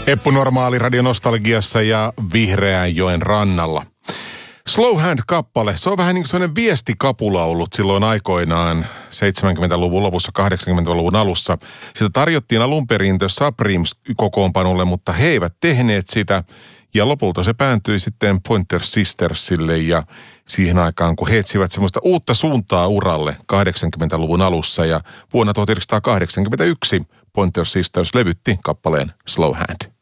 Eppu Normaali Radio Nostalgiassa ja Vihreänjoen rannalla. Slow Hand-kappale, se on vähän niin kuin sellainen viestikapula ollut silloin aikoinaan 70-luvun lopussa, 80-luvun alussa. Sitä tarjottiin alun perin The Supremes-kokoonpanolle, mutta he eivät tehneet sitä. Ja lopulta se pääntyi sitten Pointer Sistersille ja siihen aikaan, kun he etsivät semmoista uutta suuntaa uralle 80-luvun alussa. Ja vuonna 1981 Pointer Sisters levytti kappaleen Slow Hand.